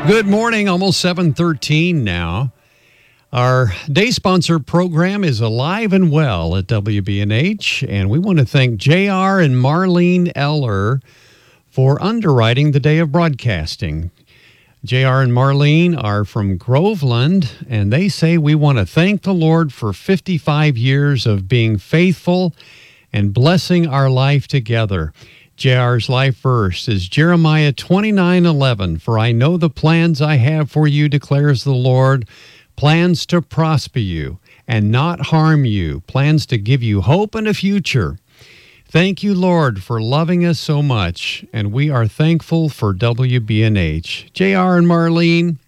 Good morning, almost 7:13 now. Our day sponsor program is alive and well at WBNH, and we want to thank JR and Marlene Eller for underwriting the day of broadcasting. JR and Marlene are from Groveland, and they say we want to thank the Lord for 55 years of being faithful and blessing our life together. JR's life verse is Jeremiah 29:11. For I know the plans I have for you, declares the Lord, plans to prosper you and not harm you, plans to give you hope and a future. Thank you, Lord, for loving us so much, and we are thankful for WBNH. JR and Marlene,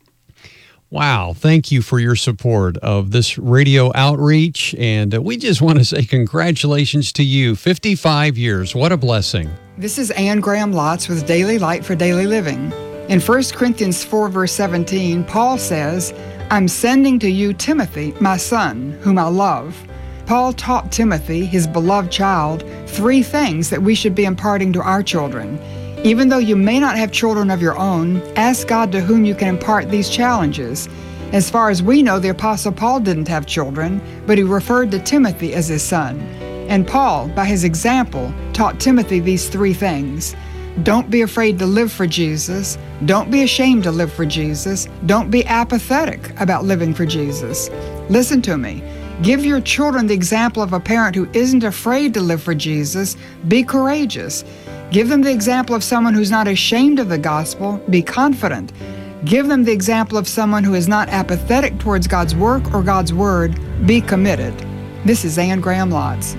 wow, thank you for your support of this radio outreach, and we just want to say congratulations to you. 55 years, what a blessing. This is Ann Graham Lotz with Daily Light for Daily Living. In 1 Corinthians 4, verse 17, Paul says, I'm sending to you Timothy, my son, whom I love. Paul taught Timothy, his beloved child, 3 things that we should be imparting to our children. Even though you may not have children of your own, ask God to whom you can impart these challenges. As far as we know, the Apostle Paul didn't have children, but he referred to Timothy as his son. And Paul, by his example, taught Timothy these 3 things. Don't be afraid to live for Jesus. Don't be ashamed to live for Jesus. Don't be apathetic about living for Jesus. Listen to me. Give your children the example of a parent who isn't afraid to live for Jesus. Be courageous. Give them the example of someone who's not ashamed of the gospel. Be confident. Give them the example of someone who is not apathetic towards God's work or God's word. Be committed. This is Ann Graham Lotz.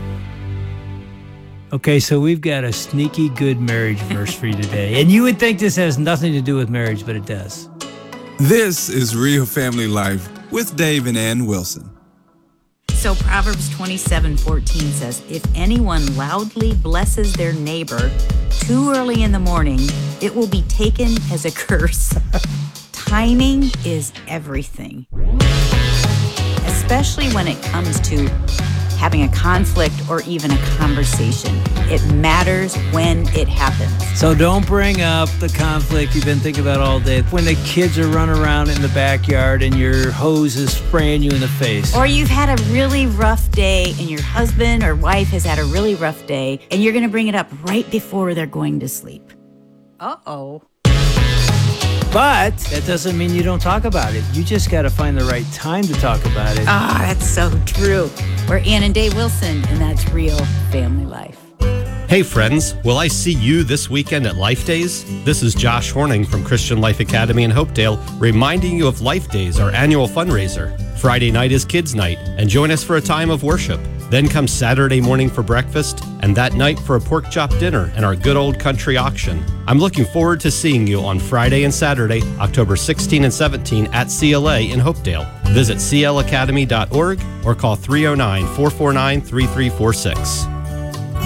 Okay, so we've got a sneaky good marriage verse for you today. And you would think this has nothing to do with marriage, but it does. This is Real Family Life with Dave and Ann Wilson. So Proverbs 27:14 says, if anyone loudly blesses their neighbor too early in the morning, it will be taken as a curse. Timing is everything, especially when it comes to having a conflict or even a conversation. It matters when it happens. So don't bring up the conflict you've been thinking about all day. When the kids are running around in the backyard and your hose is spraying you in the face. Or you've had a really rough day and your husband or wife has had a really rough day and you're going to bring it up right before they're going to sleep. Uh-oh. But that doesn't mean you don't talk about it. You just got to find the right time to talk about it. Ah, that's so true. We're Ann and Dave Wilson, and that's Real Family Life. Hey friends, will I see you this weekend at Life Days? This is Josh Horning from Christian Life Academy in Hopedale, reminding you of Life Days, our annual fundraiser. Friday night is Kids Night, and join us for a time of worship. Then comes Saturday morning for breakfast, and that night for a pork chop dinner and our good old country auction. I'm looking forward to seeing you on Friday and Saturday, October 16 and 17 at CLA in Hopedale. Visit clacademy.org or call 309-449-3346.